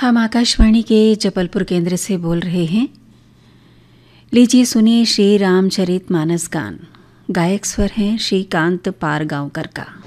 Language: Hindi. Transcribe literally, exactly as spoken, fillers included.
हम आकाशवाणी के जबलपुर केंद्र से बोल रहे हैं। लीजिए सुनिए श्री रामचरित मानस गान। गायक स्वर हैं श्रीकांत पारगांवकर का।